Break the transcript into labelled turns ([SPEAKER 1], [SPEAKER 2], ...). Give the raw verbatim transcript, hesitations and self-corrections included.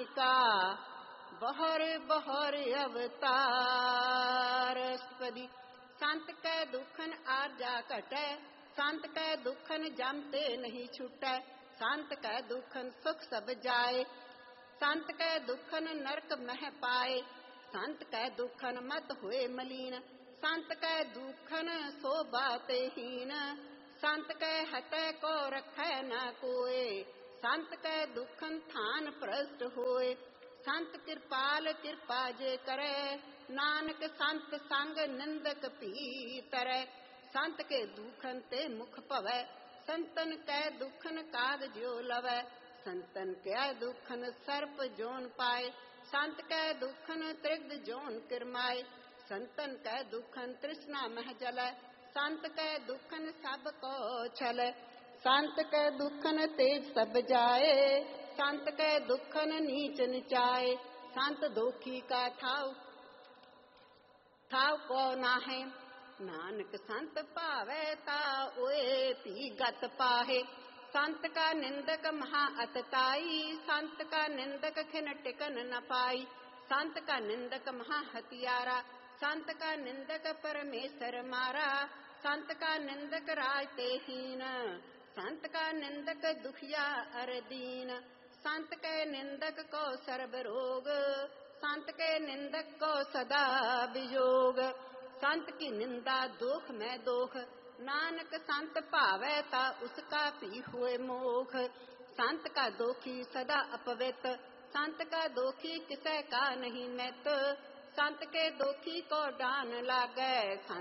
[SPEAKER 1] का बहर बहर अवतार। अष्टपदी। संत कै दुखन आरजा घटै, संत कै दुखन जमते नहीं छूटै। संत कै दुखन सुख सब जाए, संत कै दुखन नरक मह पाए। संत कै दुखन मत हुए मलीन, संत कै दुखन शोभा ते हीन। संत कै हतै को रखै न कोय, संत कै दुखन थान भ्रष्ट होए। संत कृपाल कृपा जे करे, नानक संत संग निंदक भी तरै। संत के दुखन ते मुख भवै, संतन कै दुखन काग ज्यो लवै। संतन कै दुखन सर्प जोन पाए, संत कै दुखन त्रिगद जोन किरमाए। संतन कै दुखन तृष्णा मह जलै, संत कै दुखन सब को छलै। संत कै दुखन तेज सब जाए, संत कै दुखन नीच निचाए। संत दोखी का ठाव ठाव को नाहे, नानक संत पावै ता ओए भी गत पाहे। संत का निंदक महा अतताई, संत का निंदक खिन टिकन न पाई। संत का निंदक महा हथियारा, संत का निंदक परमेश्वर मारा। संत का निंदक राज ते हीन, संत का निंदक दुखिया अर दीन। संत के निंदक को सर्ब रोग, संत के निंदक को सदा वियोग। संत की निंदा दोख में दोख, नानक संत भावै ता उसका भी हुए मोख। संत का दोखी सदा अपवित, संत का दोखी किसे का नहीं मित। संत के दोखी को डान लागै,